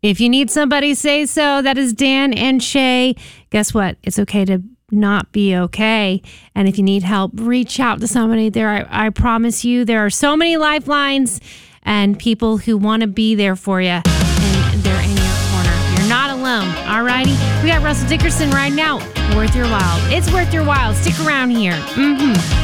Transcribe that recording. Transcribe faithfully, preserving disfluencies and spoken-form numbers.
If you need somebody, say so. That is Dan and Shay. Guess what? It's okay to not be okay. And if you need help, reach out to somebody. There, I, I promise you, there are so many lifelines and people who want to be there for you. And they're in your corner. You're not alone. All righty. We got Russell Dickerson right now. Worth Your While. It's worth your while. Stick around here. Mm-hmm.